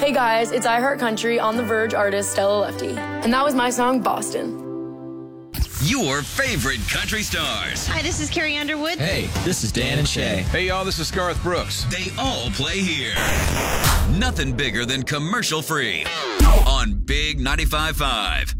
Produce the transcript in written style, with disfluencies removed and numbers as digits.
Hey guys, it's I Heart Country on The Verge artist Stella Lefty. And that was my song, Boston. Your favorite country stars. Hi, this is Carrie Underwood. Hey, this is Dan and Shay. Hey, y'all, this is Garth Brooks. They all play here. Nothing bigger than commercial free on Big 95.5.